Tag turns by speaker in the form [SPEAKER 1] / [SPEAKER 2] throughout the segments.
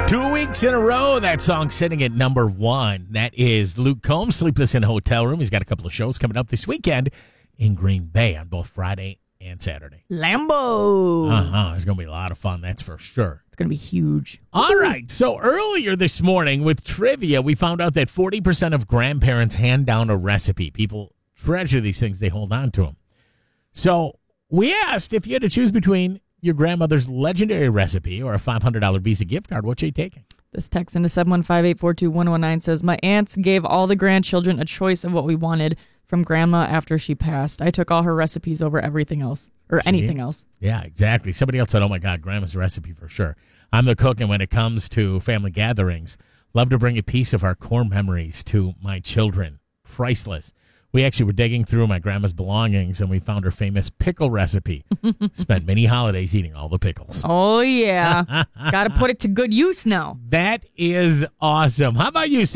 [SPEAKER 1] 2 weeks in a row, that song sitting at number 1. That is Luke Combs, Sleepless in a Hotel Room. He's got a couple of shows coming up this weekend in Green Bay on both Friday and Saturday.
[SPEAKER 2] Lambeau.
[SPEAKER 1] It's going to be a lot of fun, that's for sure.
[SPEAKER 2] It's going to be huge.
[SPEAKER 1] All right, so earlier this morning with trivia, we found out that 40% of grandparents hand down a recipe. People treasure these things, they hold on to them. So we asked if you had to choose between your grandmother's legendary recipe or a $500 Visa gift card, what you taking?
[SPEAKER 2] This text into 715-842-119 says, my aunts gave all the grandchildren a choice of what we wanted from Grandma after she passed. I took all her recipes over everything else, or anything else.
[SPEAKER 1] Yeah, exactly. Somebody else said, oh my God, Grandma's recipe for sure. I'm the cook, and when it comes to family gatherings, love to bring a piece of our core memories to my children. Priceless. We actually were digging through my grandma's belongings, and we found her famous pickle recipe. Spent many holidays eating all the pickles.
[SPEAKER 2] Oh, yeah. Got to put it to good use now.
[SPEAKER 1] That is awesome. How about you?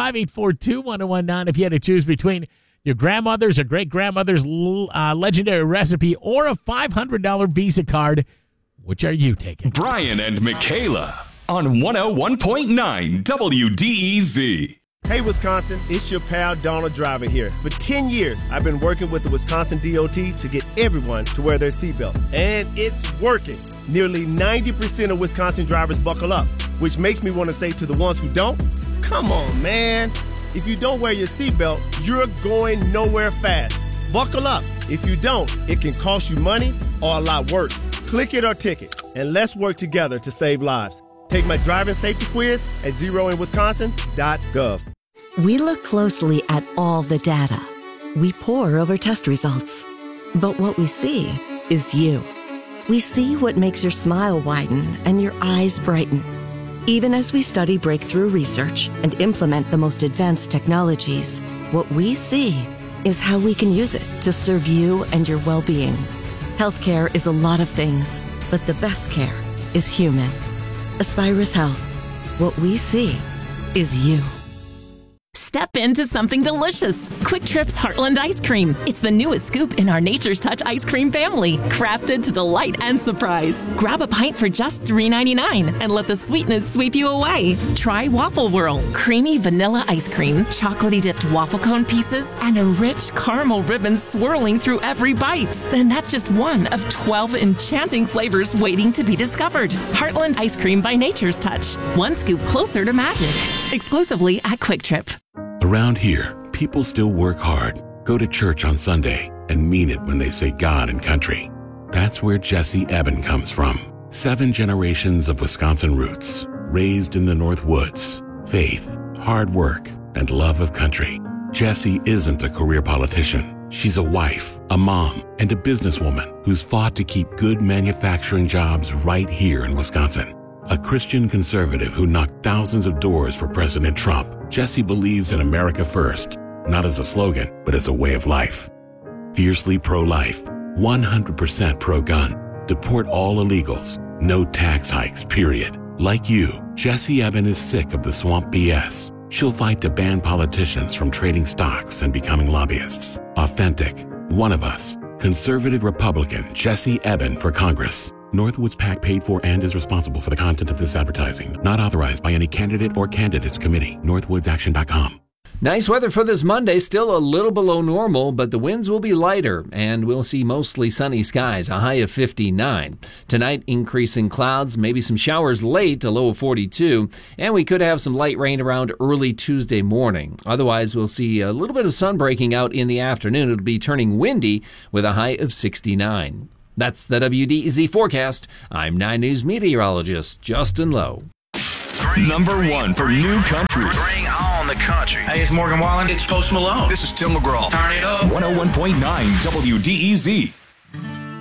[SPEAKER 1] 715-842-1019 if you had to choose between your grandmother's or great-grandmother's legendary recipe or a $500 Visa card. Which are you taking?
[SPEAKER 3] Brian and Michaela on 101.9 WDEZ.
[SPEAKER 4] Hey, Wisconsin, it's your pal Donald Driver here. For 10 years, I've been working with the Wisconsin DOT to get everyone to wear their seatbelt. And it's working. Nearly 90% of Wisconsin drivers buckle up, which makes me want to say to the ones who don't, come on, man. If you don't wear your seatbelt, you're going nowhere fast. Buckle up. If you don't, it can cost you money or a lot worse. Click it or ticket, and let's work together to save lives. Take my driving safety quiz at zeroinwisconsin.gov.
[SPEAKER 5] We look closely at all the data. We pore over test results. But what we see is you. We see what makes your smile widen and your eyes brighten. Even as we study breakthrough research and implement the most advanced technologies, what we see is how we can use it to serve you and your well-being. Healthcare is a lot of things, but the best care is human. Aspirus Health. What we see is you.
[SPEAKER 6] Step into something delicious. Quick Trip's Heartland Ice Cream. It's the newest scoop in our Nature's Touch ice cream family, crafted to delight and surprise. Grab a pint for just $3.99 and let the sweetness sweep you away. Try Waffle Whirl, creamy vanilla ice cream, chocolatey dipped waffle cone pieces, and a rich caramel ribbon swirling through every bite. Then that's just one of 12 enchanting flavors waiting to be discovered. Heartland Ice Cream by Nature's Touch. One scoop closer to magic. Exclusively at Quick Trip.
[SPEAKER 7] Around here, people still work hard, go to church on Sunday, and mean it when they say God and country. That's where Jesse Eben comes from. 7 generations of Wisconsin roots, raised in the North Woods, faith, hard work, and love of country. Jessie isn't a career politician. She's a wife, a mom, and a businesswoman who's fought to keep good manufacturing jobs right here in Wisconsin. A Christian conservative who knocked thousands of doors for President Trump, Jessie believes in America first, not as a slogan, but as a way of life. Fiercely pro-life, 100% pro-gun, deport all illegals, no tax hikes, period. Like you, Jessie Eben is sick of the swamp BS. She'll fight to ban politicians from trading stocks and becoming lobbyists. Authentic, one of us, conservative Republican Jessie Eben for Congress. Northwoods PAC paid for and is responsible for the content of this advertising. Not authorized by any candidate or candidates committee. NorthwoodsAction.com.
[SPEAKER 8] Nice weather for this Monday, still a little below normal, but the winds will be lighter, and we'll see mostly sunny skies, a high of 59. Tonight, increasing clouds, maybe some showers late, a low of 42, and we could have some light rain around early Tuesday morning. Otherwise, we'll see a little bit of sun breaking out in the afternoon. It'll be turning windy with a high of 69. That's the WDEZ forecast. I'm 9 News meteorologist Justin Lowe.
[SPEAKER 3] Number 1 for new country.
[SPEAKER 9] Bring on the country. Hey, it's Morgan Wallen. It's Post Malone.
[SPEAKER 3] This is Tim McGraw.
[SPEAKER 9] Turn it up.
[SPEAKER 3] 101.9 WDEZ.